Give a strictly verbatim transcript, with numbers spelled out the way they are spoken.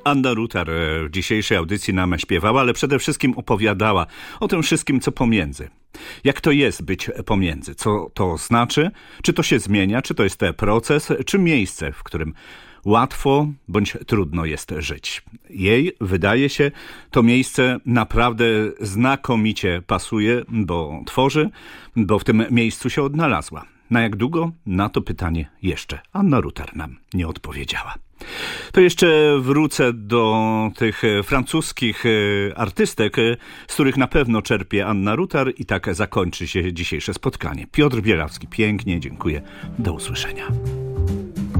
Anna Rutar w dzisiejszej audycji nam śpiewała, ale przede wszystkim opowiadała o tym wszystkim, co pomiędzy. Jak to jest być pomiędzy? Co to znaczy? Czy to się zmienia? Czy to jest proces? Czy miejsce, w którym łatwo bądź trudno jest żyć? Jej, wydaje się, to miejsce naprawdę znakomicie pasuje, bo tworzy, bo w tym miejscu się odnalazła. Na jak długo? Na to pytanie jeszcze Anna Rutar nam nie odpowiedziała. To jeszcze wrócę do tych francuskich artystek, z których na pewno czerpie Anna Rutar, i tak zakończy się dzisiejsze spotkanie. Piotr Bielawski, pięknie dziękuję. Do usłyszenia.